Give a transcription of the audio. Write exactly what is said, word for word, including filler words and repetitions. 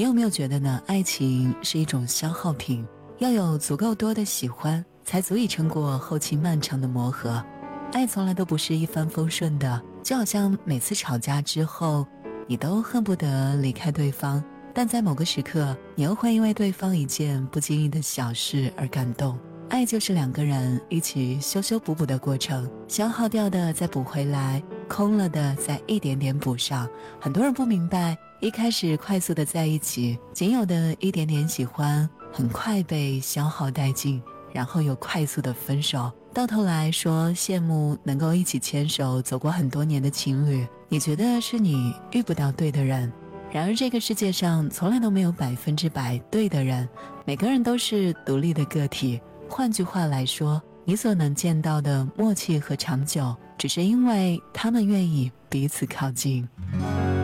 你有没有觉得呢？爱情是一种消耗品，要有足够多的喜欢，才足以撑过后期漫长的磨合。爱从来都不是一帆风顺的，就好像每次吵架之后，你都恨不得离开对方，但在某个时刻，你又会因为对方一件不经意的小事而感动。爱就是两个人一起修修补补的过程，消耗掉的再补回来，空了的再一点点补上。很多人不明白，一开始快速的在一起，仅有的一点点喜欢很快被消耗殆尽，然后又快速的分手。到头来说羡慕能够一起牵手走过很多年的情侣，你觉得是你遇不到对的人。然而这个世界上从来都没有百分之百对的人，每个人都是独立的个体。换句话来说，你所能见到的默契和长久，只是因为他们愿意彼此靠近。